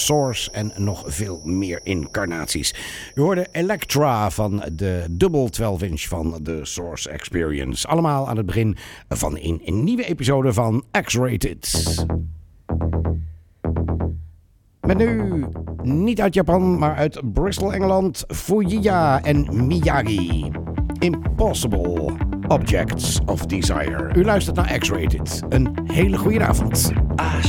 Source en nog veel meer incarnaties. U hoorde Elektra van de dubbel 12-inch van de Source Experience. Allemaal aan het begin van een nieuwe episode van X-Rated. Met nu niet uit Japan, maar uit Bristol, Engeland, Fujiya en Miyagi. Impossible Objects of Desire. U luistert naar X-Rated. Een hele goede avond.